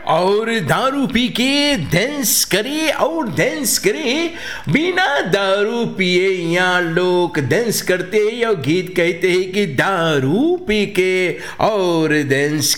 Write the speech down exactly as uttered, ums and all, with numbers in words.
और दारू पी के डांस करे और डांस करे। बिना दारू पिए यहाँ लोग डांस करते और गीत कहते हैं कि दारू पी के और डांस